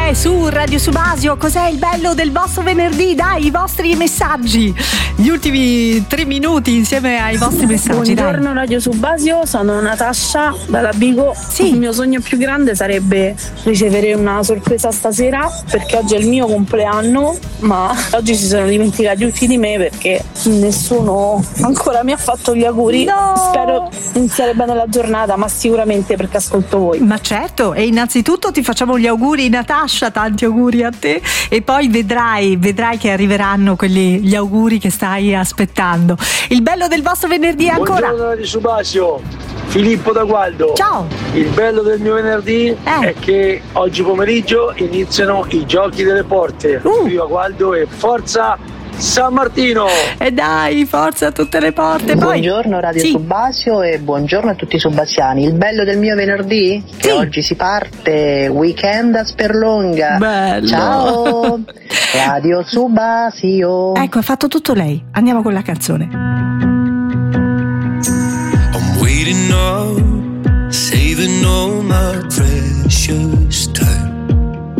Su Radio Subasio, cos'è il bello del vostro venerdì? Dai, i vostri messaggi, gli ultimi 3 minuti insieme ai vostri messaggi. Buongiorno dai. Radio Subasio, sono Natascia dalla Bigo. Sì. Il mio sogno più grande sarebbe ricevere una sorpresa stasera, perché oggi è il mio compleanno, ma oggi si sono dimenticati tutti di me perché nessuno ancora mi ha fatto gli auguri. No. Spero iniziare bene la giornata, ma sicuramente perché ascolto voi. Ma certo, e innanzitutto ti facciamo gli auguri, Natascia, tanti auguri a te, e poi vedrai che arriveranno gli auguri che stai aspettando. Il bello del vostro venerdì è ancora. Buongiorno di Subasio, Filippo da Gualdo. Ciao. Il bello del mio venerdì è che oggi pomeriggio iniziano i giochi delle porte. Viva Gualdo e forza San Martino! E dai, forza a tutte le porte. Poi Buongiorno Radio sì. Subasio e buongiorno a tutti i subasiani. Il bello del mio venerdì? Che oggi si parte, weekend a Sperlonga. Bello. Ciao! Radio Subasio. Ecco, ha fatto tutto lei. Andiamo con la canzone. I'm waiting up, saving all my precious